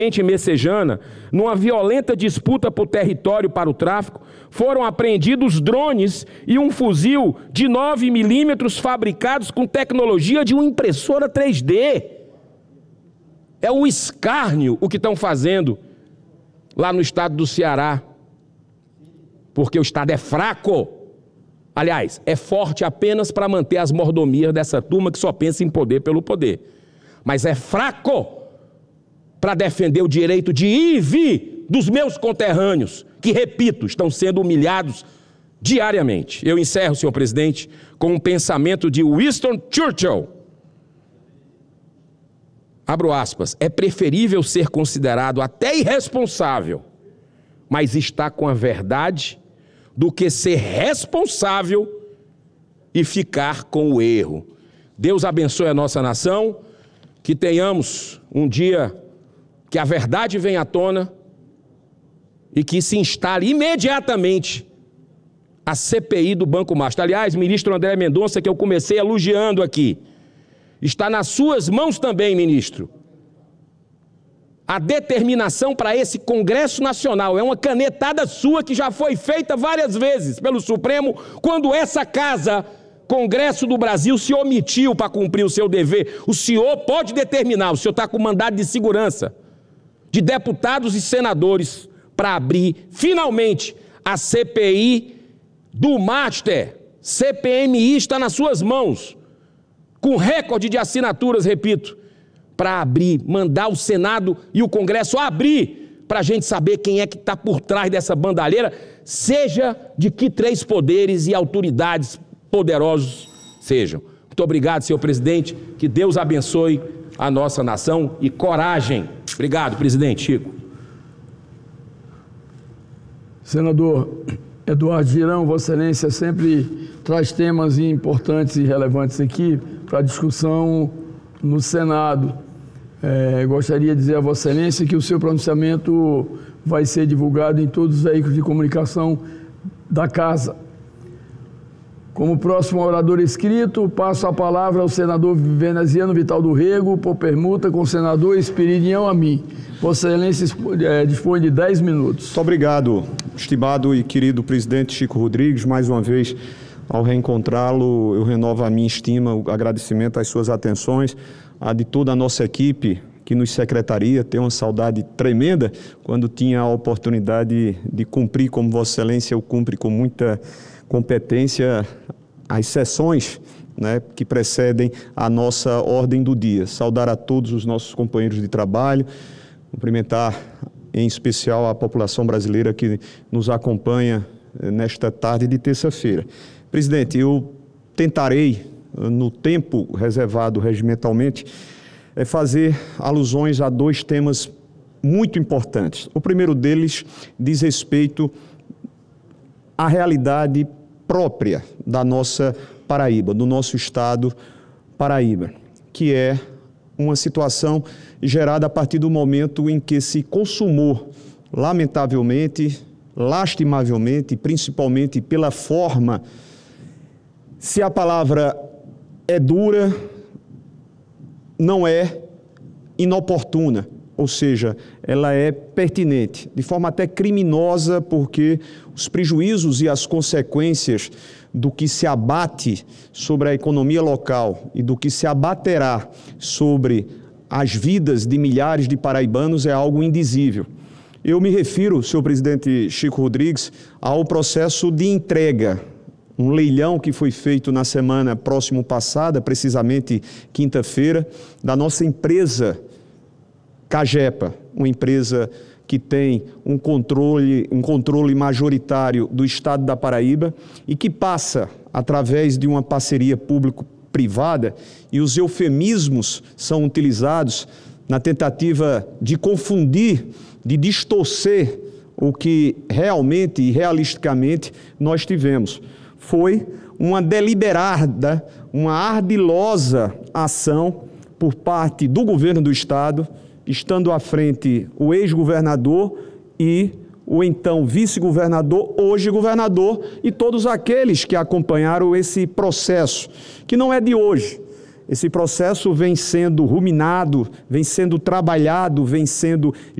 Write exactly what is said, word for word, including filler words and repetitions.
Em Messejana, numa violenta disputa por território para o tráfico, foram apreendidos drones e um fuzil de nove milímetros fabricados com tecnologia de uma impressora três D. É um escárnio o que estão fazendo lá no estado do Ceará, porque o estado é fraco. Aliás, é forte apenas para manter as mordomias dessa turma que só pensa em poder pelo poder. Mas é fraco para defender o direito de ir e vir dos meus conterrâneos, que, repito, estão sendo humilhados diariamente. Eu encerro, senhor presidente, com um pensamento de Winston Churchill. Abro aspas. É preferível ser considerado até irresponsável, mas estar com a verdade, do que ser responsável e ficar com o erro. Deus abençoe a nossa nação, que tenhamos um dia que a verdade venha à tona e que se instale imediatamente a C P I do Banco Master. Aliás, ministro André Mendonça, que eu comecei elogiando aqui, está nas suas mãos também, ministro. A determinação para esse Congresso Nacional é uma canetada sua que já foi feita várias vezes pelo Supremo, quando essa casa, Congresso do Brasil, se omitiu para cumprir o seu dever. O senhor pode determinar, o senhor está com mandado de segurança de deputados e senadores para abrir, finalmente, a C P I do Master. C P M I está nas suas mãos, com recorde de assinaturas, repito, para abrir, mandar o Senado e o Congresso abrir, para a gente saber quem é que está por trás dessa bandalheira, seja de que três poderes e autoridades poderosos sejam. Muito obrigado, senhor presidente, que Deus abençoe a nossa nação e coragem. Obrigado, presidente Chico. Senador Eduardo Girão, Vossa Excelência sempre traz temas importantes e relevantes aqui para discussão no Senado. É, gostaria de dizer a Vossa Excelência que o seu pronunciamento vai ser divulgado em todos os veículos de comunicação da Casa. Como próximo orador inscrito, passo a palavra ao senador veneziano Vital do Rego, por permuta com o senador Espiridião Amin. Vossa Excelência dispõe de dez minutos. Muito obrigado, estimado e querido presidente Chico Rodrigues. Mais uma vez, ao reencontrá-lo, eu renovo a minha estima, o agradecimento às suas atenções, a de toda a nossa equipe que nos secretaria. Tenho uma saudade tremenda quando tinha a oportunidade de cumprir, como Vossa Excelência eu cumpre com muita competência, as sessões, né, que precedem a nossa ordem do dia. Saudar a todos os nossos companheiros de trabalho, cumprimentar em especial a população brasileira que nos acompanha nesta tarde de terça-feira. Presidente, eu tentarei, no tempo reservado regimentalmente, fazer alusões a dois temas muito importantes. O primeiro deles diz respeito à realidade própria da nossa Paraíba, do nosso estado Paraíba, que é uma situação gerada a partir do momento em que se consumou, lamentavelmente, lastimavelmente, principalmente pela forma, se a palavra é dura, não é inoportuna, ou seja, ela é pertinente, de forma até criminosa, porque os prejuízos e as consequências do que se abate sobre a economia local e do que se abaterá sobre as vidas de milhares de paraibanos é algo indizível. Eu me refiro, senhor presidente Chico Rodrigues, ao processo de entrega, um leilão que foi feito na semana próximo passada, precisamente quinta-feira, da nossa empresa Cagepa, uma empresa que tem um controle, um controle majoritário do estado da Paraíba e que passa através de uma parceria público-privada, e os eufemismos são utilizados na tentativa de confundir, de distorcer o que realmente e realisticamente nós tivemos. Foi uma deliberada, uma ardilosa ação por parte do governo do estado, estando à frente o ex-governador e o então vice-governador, hoje governador, e todos aqueles que acompanharam esse processo, que não é de hoje. Esse processo vem sendo ruminado, vem sendo trabalhado, vem sendo